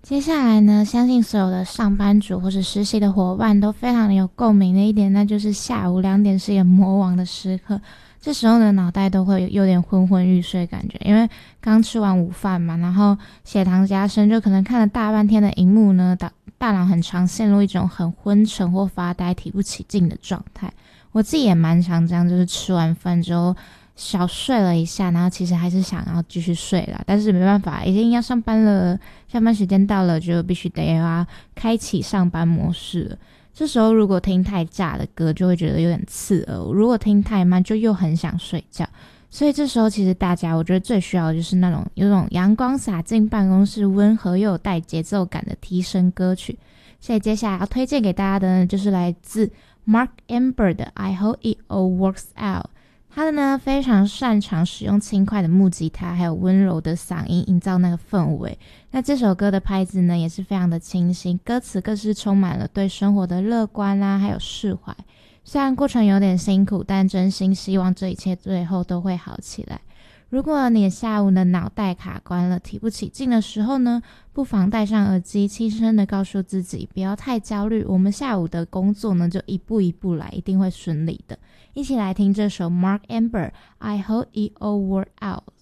接下来呢，相信所有的上班族或是实习的伙伴都非常的有共鸣的一点，那就是下午2点是一个魔王的时刻。这时候呢，脑袋都会有点昏昏欲睡感觉，因为刚吃完午饭嘛，然后血糖加深，就可能看了大半天的荧幕呢，大脑很常陷入一种很昏沉或发呆、提不起劲的状态。我自己也蛮常这样，就是吃完饭之后小睡了一下，然后其实还是想要继续睡啦，但是没办法，已经要上班了，下班时间到了，就必须得要开启上班模式了。这时候如果听太炸的歌，就会觉得有点刺耳；如果听太慢，就又很想睡觉。所以这时候其实大家，我觉得最需要的就是那种有种阳光洒进办公室、温和又有带节奏感的提神歌曲。所以接下来要推荐给大家的呢，就是来自 Mark Amber 的《I Hope It All Works Out》。他的呢非常擅长使用轻快的木吉他，还有温柔的嗓音，营造那个氛围。那这首歌的拍子呢也是非常的清新，歌词更是充满了对生活的乐观啦，还有释怀。虽然过程有点辛苦，但真心希望这一切最后都会好起来。如果你下午的脑袋卡关了，提不起劲的时候呢，不妨戴上耳机，轻声的告诉自己不要太焦虑，我们下午的工作呢就一步一步来，一定会顺利的。一起来听这首 Mark Amber I Hope It All Work Out。